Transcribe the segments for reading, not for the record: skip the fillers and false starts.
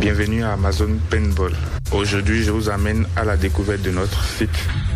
Bienvenue à Amazon Paintball. Aujourd'hui, je vous amène à la découverte de notre site.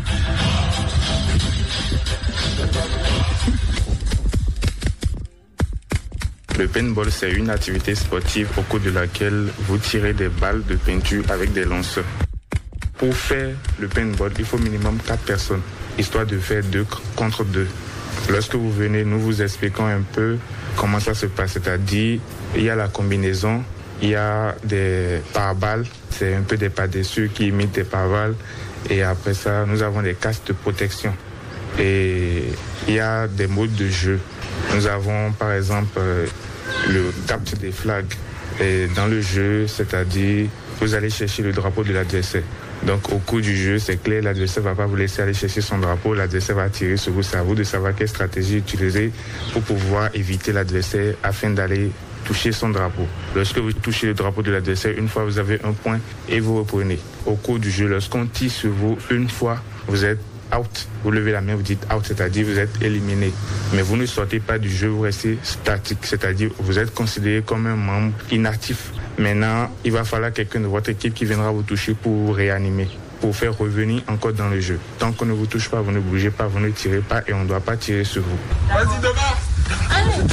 Le paintball, c'est une activité sportive au cours de laquelle vous tirez des balles de peinture avec des lanceurs. Pour faire le paintball, il faut minimum 4 personnes, histoire de faire 2 contre 2. Lorsque vous venez, nous vous expliquons un peu comment ça se passe. C'est-à-dire, il y a la combinaison, il y a des pare-balles, c'est un peu des pas dessus qui imitent des pare-balles. Et après ça, nous avons des casques de protection. Et il y a des modes de jeu. Nous avons par exemple le capture des flags. Et dans le jeu, c'est-à-dire, vous allez chercher le drapeau de l'adversaire. Donc au cours du jeu, c'est clair, l'adversaire ne va pas vous laisser aller chercher son drapeau, l'adversaire va tirer sur vous. C'est à vous de savoir quelle stratégie utiliser pour pouvoir éviter l'adversaire afin d'aller toucher son drapeau. Lorsque vous touchez le drapeau de l'adversaire, une fois vous avez un point et vous reprenez. Au cours du jeu, lorsqu'on tire sur vous, une fois, vous êtes out. Vous levez la main, vous dites out, c'est-à-dire vous êtes éliminé. Mais vous ne sortez pas du jeu, vous restez statique, c'est-à-dire vous êtes considéré comme un membre inactif. Maintenant, il va falloir quelqu'un de votre équipe qui viendra vous toucher pour vous réanimer, pour faire revenir encore dans le jeu. Tant qu'on ne vous touche pas, vous ne bougez pas, vous ne tirez pas et on ne doit pas tirer sur vous. Vas-y, demain. Allez.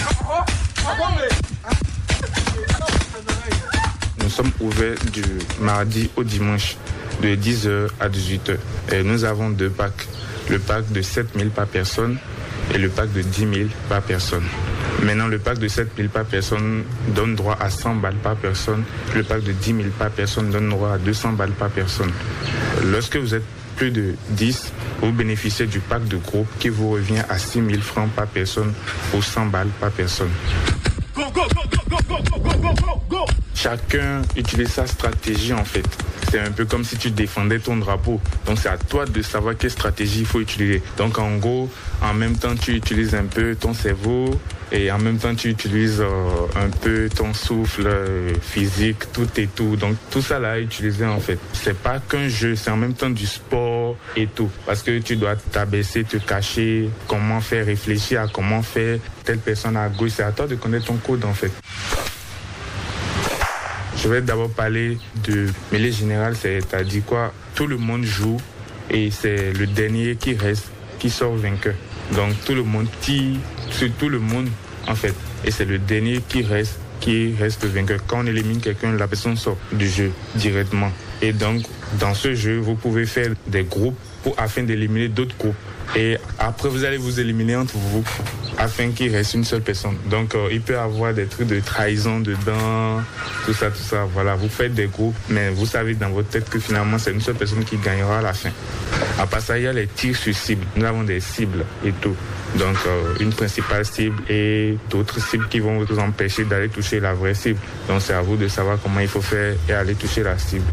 Nous sommes ouverts du mardi au dimanche, de 10h à 18h. Et nous avons 2 packs. Le pack de 7 000 par personne et le pack de 10 000 par personne. Maintenant, le pack de 7 000 par personne donne droit à 100 balles par personne. Le pack de 10 000 par personne donne droit à 200 balles par personne. Lorsque vous êtes plus de 10, vous bénéficiez du pack de groupe qui vous revient à 6 000 francs par personne ou 100 balles par personne. Go, go, go, go, go, go, go, go, go, go. Chacun utilise sa stratégie en fait. C'est un peu comme si tu défendais ton drapeau. Donc c'est à toi de savoir quelle stratégie il faut utiliser. Donc en gros, en même temps tu utilises un peu ton cerveau et en même temps tu utilises un peu ton souffle physique, tout et tout. Donc tout ça là à utiliser en fait. C'est pas qu'un jeu, c'est en même temps du sport et tout. Parce que tu dois t'abaisser, te cacher, comment faire réfléchir à comment faire telle personne à gauche. C'est à toi de connaître ton code en fait. Je vais d'abord parler de mêlée générale, c'est-à-dire quoi? Tout le monde joue et c'est le dernier qui reste, qui sort vainqueur. Donc tout le monde tire sur tout le monde en fait. Et c'est le dernier qui reste vainqueur. Quand on élimine quelqu'un, la personne sort du jeu directement. Et donc dans ce jeu, vous pouvez faire des groupes afin d'éliminer d'autres groupes. Et après, vous allez vous éliminer entre vous afin qu'il reste une seule personne. Donc, il peut y avoir des trucs de trahison dedans, tout ça. Voilà, vous faites des groupes, mais vous savez dans votre tête que finalement, c'est une seule personne qui gagnera à la fin. À part ça, il y a les tirs sur cible. Nous avons des cibles et tout. Donc, une principale cible et d'autres cibles qui vont vous empêcher d'aller toucher la vraie cible. Donc, c'est à vous de savoir comment il faut faire et aller toucher la cible.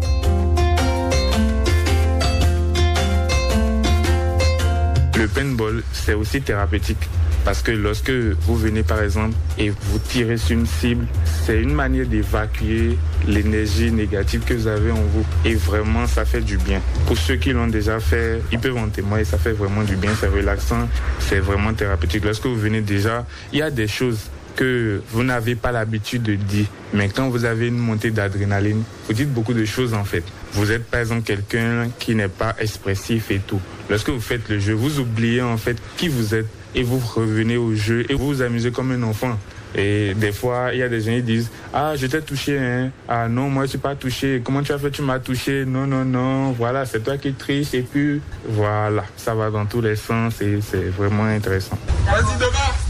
Le paintball, c'est aussi thérapeutique parce que lorsque vous venez par exemple et vous tirez sur une cible, c'est une manière d'évacuer l'énergie négative que vous avez en vous et vraiment ça fait du bien. Pour ceux qui l'ont déjà fait, ils peuvent en témoigner, ça fait vraiment du bien, c'est relaxant, c'est vraiment thérapeutique. Lorsque vous venez déjà, il y a des choses que vous n'avez pas l'habitude de dire. Mais quand vous avez une montée d'adrénaline, vous dites beaucoup de choses en fait. Vous êtes par exemple quelqu'un qui n'est pas expressif et tout. Lorsque vous faites le jeu, vous oubliez en fait qui vous êtes et vous revenez au jeu et vous vous amusez comme un enfant. Et des fois, il y a des gens qui disent « Ah, je t'ai touché, hein. Ah non, moi je ne suis pas touché. Comment tu as fait, tu m'as touché. Non. Voilà, c'est toi qui triches. » Et puis, voilà, ça va dans tous les sens et c'est vraiment intéressant. Vas-y, demain.